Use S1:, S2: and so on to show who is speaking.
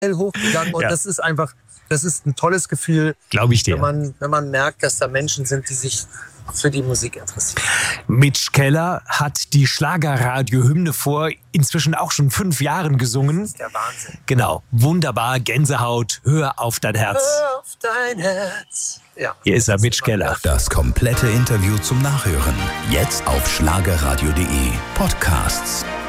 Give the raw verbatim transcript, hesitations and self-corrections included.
S1: hochgegangen. Und
S2: Ja.
S1: das ist einfach, das ist ein tolles Gefühl,
S2: Glaube ich dir.
S1: wenn man, wenn man merkt, dass da Menschen sind, die sich für die Musik interessieren.
S2: Mitch Keller hat die Schlagerradio-Hymne vor inzwischen auch schon fünf Jahren gesungen.
S1: Das ist der Wahnsinn.
S2: Genau, wunderbar, Gänsehaut, hör auf dein Herz.
S1: Hör auf dein Herz. Ja.
S2: Hier ist er, Mitch Keller.
S3: Das komplette Interview zum Nachhören. Jetzt auf schlagerradio punkt de Podcasts.